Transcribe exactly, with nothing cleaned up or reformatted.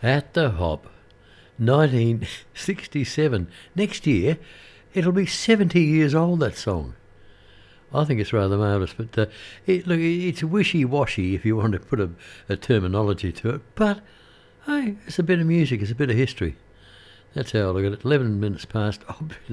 At the Hop, nineteen sixty-seven. Next year, it'll be seventy years old, that song. I think it's rather marvellous, but uh, it, look, it's wishy-washy if you want to put a, a terminology to it, but hey, it's a bit of music, it's a bit of history. That's how I look at it. eleven minutes past. Oh,